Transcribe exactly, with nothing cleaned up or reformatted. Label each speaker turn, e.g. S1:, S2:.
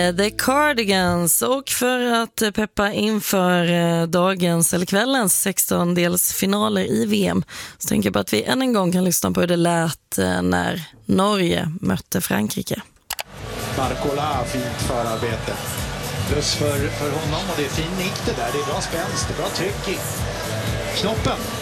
S1: The Cardigans, och för att peppa inför dagens eller kvällens sextondelsfinaler i V M så tänker jag på att vi än en gång kan lyssna på hur det lät när Norge mötte Frankrike.
S2: Marcola, fint förarbete. Plus för, för honom, och det är fin nick det där, det är bra spänst, det är bra tryck i knoppen.